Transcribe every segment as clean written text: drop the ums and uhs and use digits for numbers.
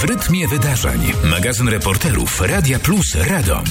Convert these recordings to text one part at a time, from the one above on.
W rytmie wydarzeń. Magazyn reporterów Radia Plus Radom.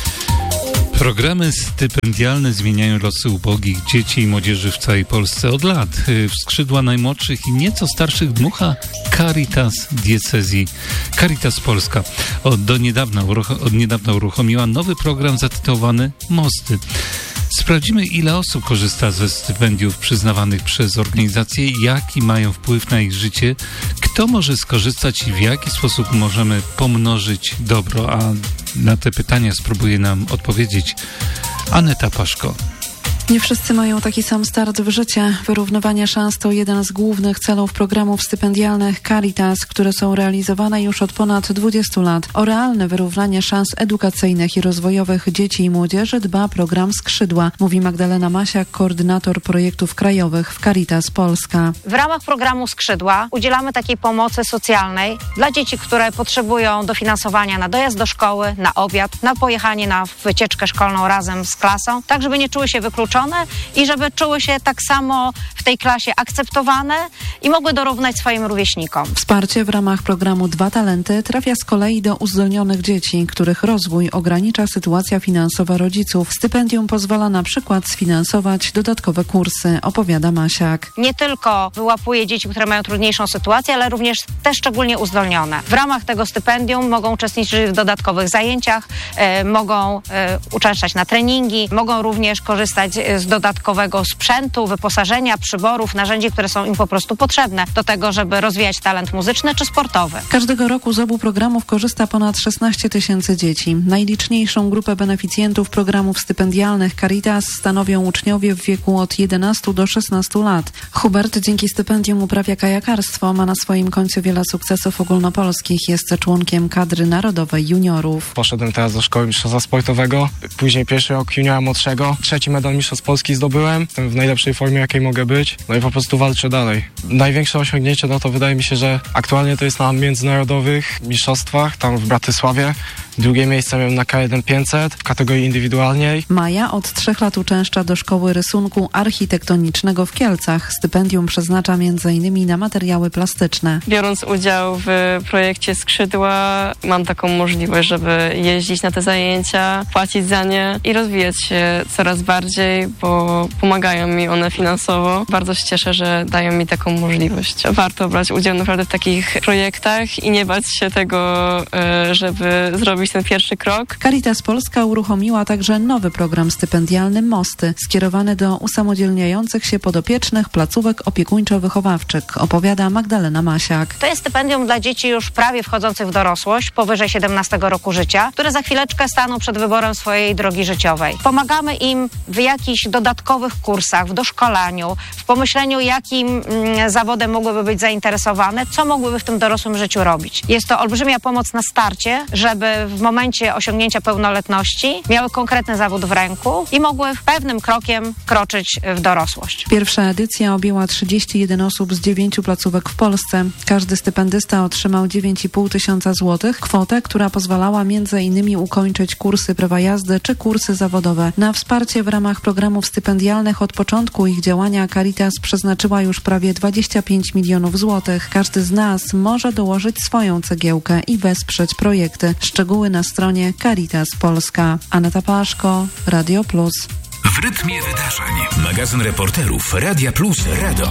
Programy stypendialne zmieniają losy ubogich dzieci i młodzieży w całej Polsce od lat. W skrzydła najmłodszych i nieco starszych dmucha Caritas Diecezji. Caritas Polska od niedawna uruchomiła nowy program zatytułowany Mosty. Sprawdzimy, ile osób korzysta ze stypendiów przyznawanych przez organizacje, jaki mają wpływ na ich życie, kto może skorzystać i w jaki sposób możemy pomnożyć dobro. A na te pytania spróbuje nam odpowiedzieć Aneta Paszko. Nie wszyscy mają taki sam start w życie. Wyrównywanie szans to jeden z głównych celów programów stypendialnych Caritas, które są realizowane już od ponad 20 lat. O realne wyrównanie szans edukacyjnych i rozwojowych dzieci i młodzieży dba program Skrzydła, mówi Magdalena Masiak, koordynator projektów krajowych w Caritas Polska. W ramach programu Skrzydła udzielamy takiej pomocy socjalnej dla dzieci, które potrzebują dofinansowania na dojazd do szkoły, na obiad, na pojechanie na wycieczkę szkolną razem z klasą, tak żeby nie czuły się wykluczone i żeby czuły się tak samo w tej klasie akceptowane i mogły dorównać swoim rówieśnikom. Wsparcie w ramach programu Dwa Talenty trafia z kolei do uzdolnionych dzieci, których rozwój ogranicza sytuacja finansowa rodziców. Stypendium pozwala na przykład sfinansować dodatkowe kursy, opowiada Masiak. Nie tylko wyłapuje dzieci, które mają trudniejszą sytuację, ale również te szczególnie uzdolnione. W ramach tego stypendium mogą uczestniczyć w dodatkowych zajęciach, mogą uczęszczać na treningi, mogą również korzystać z dodatkowego sprzętu, wyposażenia, przyborów, narzędzi, które są im po prostu potrzebne do tego, żeby rozwijać talent muzyczny czy sportowy. Każdego roku z obu programów korzysta ponad 16 000 dzieci. Najliczniejszą grupę beneficjentów programów stypendialnych Caritas stanowią uczniowie w wieku od 11 do 16 lat. Hubert dzięki stypendium uprawia kajakarstwo, ma na swoim koncie wiele sukcesów ogólnopolskich, jest członkiem kadry narodowej juniorów. Poszedłem teraz do szkoły mistrzostwa sportowego, później pierwszy rok juniora młodszego, 3. medal mistrzostw Polski zdobyłem, jestem w najlepszej formie, jakiej mogę być, no i po prostu walczę dalej. Największe osiągnięcie, no to wydaje mi się, że aktualnie to jest na międzynarodowych mistrzostwach, tam w Bratysławie. Drugie miejsce miałem na K1 500 w kategorii indywidualnej. Maja od 3 lat uczęszcza do Szkoły Rysunku Architektonicznego w Kielcach. Stypendium przeznacza m.in. na materiały plastyczne. Biorąc udział w projekcie Skrzydła, mam taką możliwość, żeby jeździć na te zajęcia, płacić za nie i rozwijać się coraz bardziej, bo pomagają mi one finansowo. Bardzo się cieszę, że dają mi taką możliwość. Warto brać udział naprawdę w takich projektach i nie bać się tego, żeby zrobić ten pierwszy krok. Caritas Polska uruchomiła także nowy program stypendialny Mosty, skierowany do usamodzielniających się podopiecznych placówek opiekuńczo-wychowawczych, opowiada Magdalena Masiak. To jest stypendium dla dzieci już prawie wchodzących w dorosłość, powyżej 17 roku życia, które za chwileczkę staną przed wyborem swojej drogi życiowej. Pomagamy im w jakichś dodatkowych kursach, w doszkolaniu, w pomyśleniu, jakim zawodem mogłyby być zainteresowane, co mogłyby w tym dorosłym życiu robić. Jest to olbrzymia pomoc na starcie, żeby w momencie osiągnięcia pełnoletności miały konkretny zawód w ręku i mogły pewnym krokiem kroczyć w dorosłość. Pierwsza edycja objęła 31 osób z 9 placówek w Polsce. Każdy stypendysta otrzymał 9,5 tysiąca złotych, kwotę, która pozwalała m.in. ukończyć kursy prawa jazdy czy kursy zawodowe. Na wsparcie w ramach programów stypendialnych od początku ich działania Caritas przeznaczyła już prawie 25 milionów złotych. Każdy z nas może dołożyć swoją cegiełkę i wesprzeć projekty. Szczegóły na stronie Caritas Polska. Aneta Paszko, Radio Plus. W rytmie wydarzeń. Magazyn reporterów Radia Plus Radom.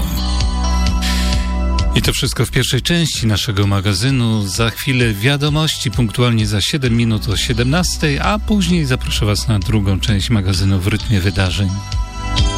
I to wszystko w pierwszej części naszego magazynu. Za chwilę wiadomości, punktualnie za 7 minut o 17, a później zaproszę Was na drugą część magazynu w rytmie wydarzeń.